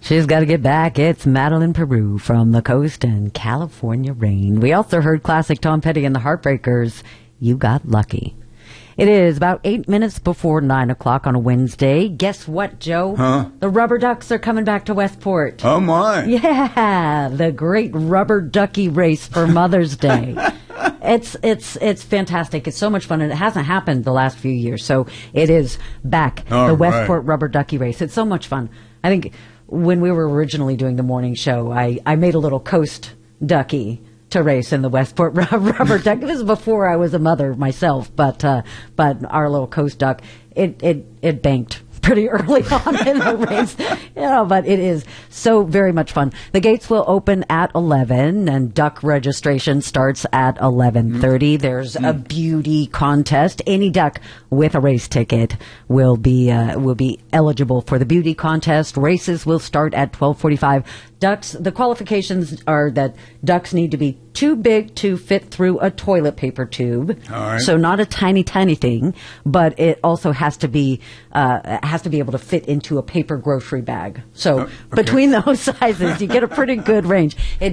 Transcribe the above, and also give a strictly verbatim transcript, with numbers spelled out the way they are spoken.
She's got to get back. It's Madeline Peru from the coast and California rain. We also heard classic Tom Petty and the Heartbreakers, You Got Lucky. It is about eight minutes before nine o'clock on a Wednesday. Guess what, Joe? Huh? The Rubber Ducks are coming back to Westport. Oh, my. Yeah, the great Rubber Ducky race for Mother's Day. It's it's it's fantastic. It's so much fun, and it hasn't happened the last few years, so it is back. All the right. Westport Rubber Ducky race. It's so much fun. I think when we were originally doing the morning show, I, I made a little coast ducky to race in the Westport Rubber Duck. This is before I was a mother myself, but uh, but our little coast duck, it it it banked pretty early on in the race. You know, but it is so very much fun. The gates will open at eleven, and duck registration starts at eleven thirty. Mm. There's mm. a beauty contest. Any duck with a race ticket will be uh, will be eligible for the beauty contest. Races will start at twelve forty-five. Ducks, the qualifications are that ducks need to be too big to fit through a toilet paper tube. All right. So not a tiny, tiny thing, but it also has to be uh, has to be able to fit into a paper grocery bag. So Oh, okay. between those sizes, you get a pretty good range. It